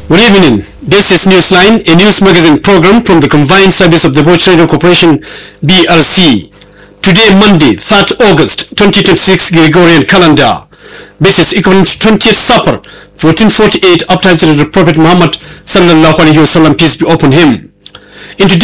Good evening. This is Newsline, a news magazine program from the Combined Service of the Bauchi Radio Corporation (BRC). Today, Monday, 3rd August 2026 Gregorian calendar. This is equivalent to 20th Safar 1448 after Hijrah of the Prophet Muhammad sallallahu alaihi wasallam, peace be upon him. In today's